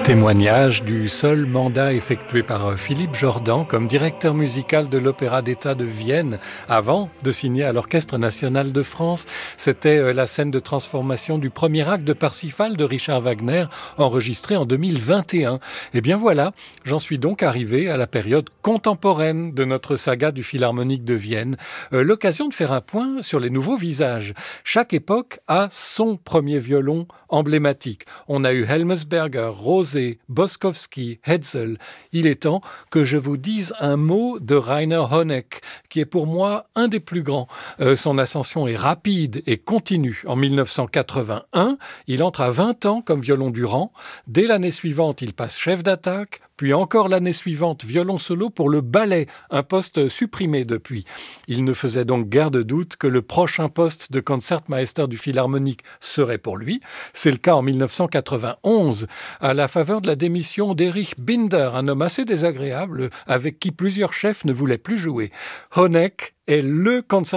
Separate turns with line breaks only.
Témoignage du seul mandat effectué par Philippe Jordan comme directeur musical de l'Opéra d'État de Vienne avant de signer à l'Orchestre national de France. C'était la scène de transformation du premier acte de Parsifal de Richard Wagner enregistré en 2021. Et bien voilà, j'en suis donc arrivé à la période contemporaine de notre saga du Philharmonique de Vienne. L'occasion de faire un point sur les nouveaux visages. Chaque époque a son premier violon emblématique. On a eu Helmesberger, Rosé, Boskowski, Hetzel. Il est temps que je vous dise un mot de Rainer Honeck, qui est pour moi un des plus grands. Son ascension est rapide et continue. En 1981, il entre à 20 ans comme violon du rang. Dès l'année suivante, il passe chef d'attaque, puis encore l'année suivante, violon solo pour le ballet, un poste supprimé depuis. Il ne faisait donc guère de doute que le prochain poste de Concertmeister du Philharmonique serait pour lui. C'est le cas en 1991, à la faveur de la démission d'Erich Binder, un homme assez désagréable avec qui plusieurs chefs ne voulaient plus jouer. Honeck est le